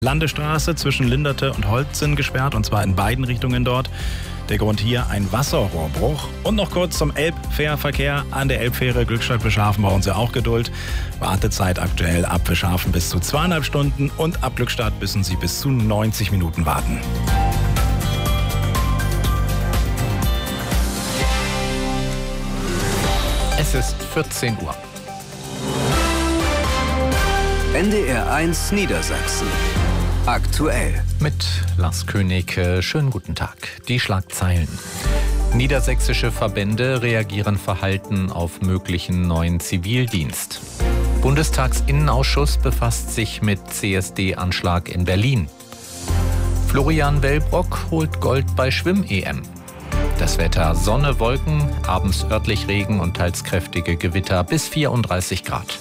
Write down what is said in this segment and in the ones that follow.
Landesstraße zwischen Linderte und Holzinn gesperrt, und zwar in beiden Richtungen dort. Der Grund hier ein Wasserrohrbruch. Und noch kurz zum Elbfährverkehr. An der Elbfähre Glückstadt-Bischhafen brauchen Sie auch Geduld. Wartezeit aktuell ab Bischhafen bis zu 2,5 Stunden und ab Glückstadt müssen Sie bis zu 90 Minuten warten. Es ist 14 Uhr. NDR 1 Niedersachsen. Aktuell. Mit Lars König, schönen guten Tag. Die Schlagzeilen. Niedersächsische Verbände reagieren verhalten auf möglichen neuen Zivildienst. Bundestagsinnenausschuss befasst sich mit CSD-Anschlag in Berlin. Florian Wellbrock holt Gold bei Schwimm-EM. Das Wetter: Sonne, Wolken, abends örtlich Regen und teils kräftige Gewitter bis 34 Grad.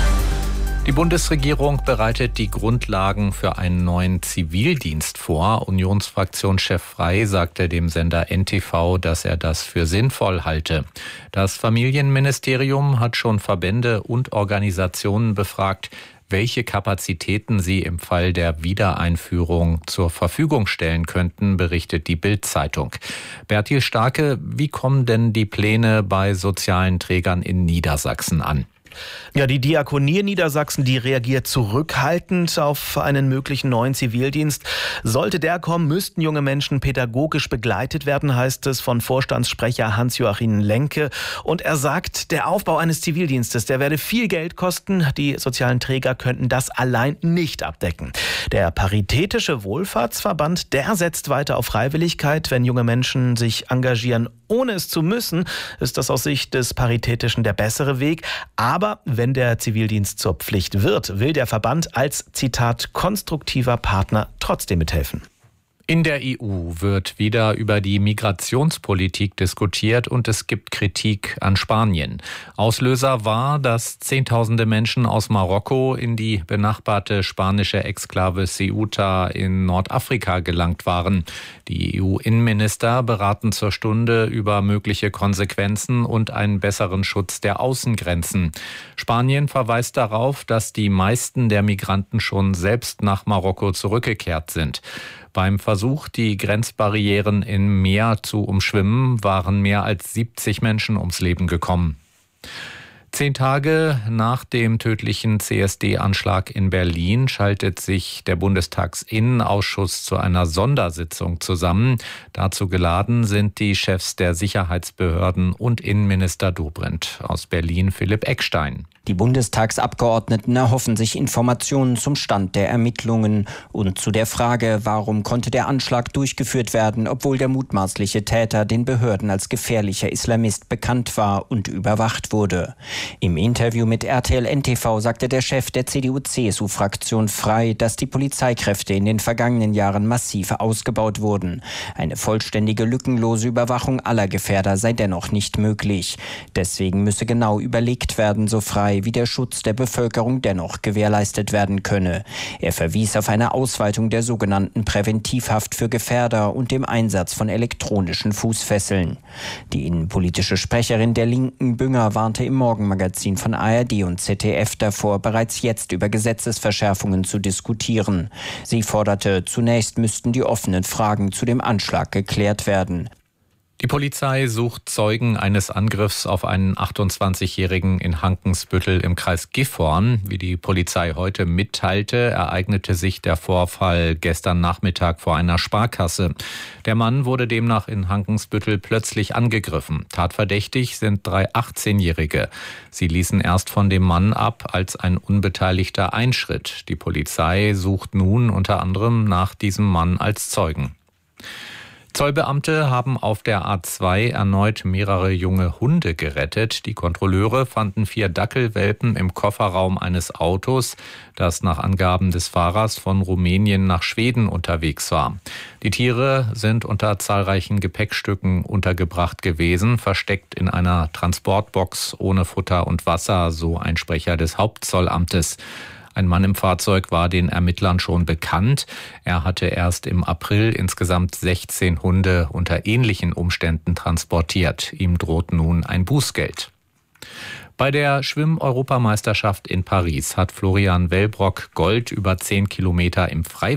Die Bundesregierung bereitet die Grundlagen für einen neuen Zivildienst vor. Unionsfraktionschef Frey sagte dem Sender NTV, dass er das für sinnvoll halte. Das Familienministerium hat schon Verbände und Organisationen befragt, welche Kapazitäten sie im Fall der Wiedereinführung zur Verfügung stellen könnten, berichtet die Bild-Zeitung. Bertil Starke, wie kommen denn die Pläne bei sozialen Trägern in Niedersachsen an? Ja, die Diakonie Niedersachsen, die reagiert zurückhaltend auf einen möglichen neuen Zivildienst. Sollte der kommen, müssten junge Menschen pädagogisch begleitet werden, heißt es von Vorstandssprecher Hans-Joachim Lenke. Und er sagt, der Aufbau eines Zivildienstes, der werde viel Geld kosten. Die sozialen Träger könnten das allein nicht abdecken. Der Paritätische Wohlfahrtsverband, der setzt weiter auf Freiwilligkeit. Wenn junge Menschen sich engagieren, ohne es zu müssen, ist das aus Sicht des Paritätischen der bessere Weg. Aber wenn der Zivildienst zur Pflicht wird, will der Verband als, Zitat, konstruktiver Partner trotzdem mithelfen. In der EU wird wieder über die Migrationspolitik diskutiert und es gibt Kritik an Spanien. Auslöser war, dass Zehntausende Menschen aus Marokko in die benachbarte spanische Exklave Ceuta in Nordafrika gelangt waren. Die EU-Innenminister beraten zur Stunde über mögliche Konsequenzen und einen besseren Schutz der Außengrenzen. Spanien verweist darauf, dass die meisten der Migranten schon selbst nach Marokko zurückgekehrt sind. Beim Versuch, die Grenzbarrieren im Meer zu umschwimmen, waren mehr als 70 Menschen ums Leben gekommen. 10 Tage nach dem tödlichen CSD-Anschlag in Berlin schaltet sich der Bundestagsinnenausschuss zu einer Sondersitzung zusammen. Dazu geladen sind die Chefs der Sicherheitsbehörden und Innenminister Dobrindt. Aus Berlin Philipp Eckstein. Die Bundestagsabgeordneten erhoffen sich Informationen zum Stand der Ermittlungen und zu der Frage, warum konnte der Anschlag durchgeführt werden, obwohl der mutmaßliche Täter den Behörden als gefährlicher Islamist bekannt war und überwacht wurde. Im Interview mit RTL NTV sagte der Chef der CDU-CSU-Fraktion Frey, dass die Polizeikräfte in den vergangenen Jahren massiv ausgebaut wurden. Eine vollständige, lückenlose Überwachung aller Gefährder sei dennoch nicht möglich. Deswegen müsse genau überlegt werden, so Frey, wie der Schutz der Bevölkerung dennoch gewährleistet werden könne. Er verwies auf eine Ausweitung der sogenannten Präventivhaft für Gefährder und dem Einsatz von elektronischen Fußfesseln. Die innenpolitische Sprecherin der Linken, Bünger, warnte im Morgenmagazin von ARD und ZDF davor, bereits jetzt über Gesetzesverschärfungen zu diskutieren. Sie forderte, zunächst müssten die offenen Fragen zu dem Anschlag geklärt werden. Die Polizei sucht Zeugen eines Angriffs auf einen 28-Jährigen in Hankensbüttel im Kreis Gifhorn. Wie die Polizei heute mitteilte, ereignete sich der Vorfall gestern Nachmittag vor einer Sparkasse. Der Mann wurde demnach in Hankensbüttel plötzlich angegriffen. Tatverdächtig sind 3 18-Jährige. Sie ließen erst von dem Mann ab, als ein Unbeteiligter einschritt. Die Polizei sucht nun unter anderem nach diesem Mann als Zeugen. Zollbeamte haben auf der A2 erneut mehrere junge Hunde gerettet. Die Kontrolleure fanden 4 Dackelwelpen im Kofferraum eines Autos, das nach Angaben des Fahrers von Rumänien nach Schweden unterwegs war. Die Tiere sind unter zahlreichen Gepäckstücken untergebracht gewesen, versteckt in einer Transportbox ohne Futter und Wasser, so ein Sprecher des Hauptzollamtes. Ein Mann im Fahrzeug war den Ermittlern schon bekannt. Er hatte erst im April insgesamt 16 Hunde unter ähnlichen Umständen transportiert. Ihm droht nun ein Bußgeld. Bei der Schwimm-Europameisterschaft in Paris hat Florian Wellbrock Gold über 10 Kilometer im Freiwasser